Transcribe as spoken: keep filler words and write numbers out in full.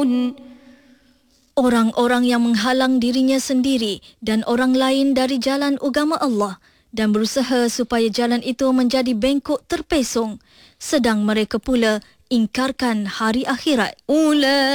Orang-orang yang menghalang dirinya sendiri dan orang lain dari jalan agama Allah dan berusaha supaya jalan itu menjadi bengkok terpesong, sedang mereka pula ingkarkan hari akhirat.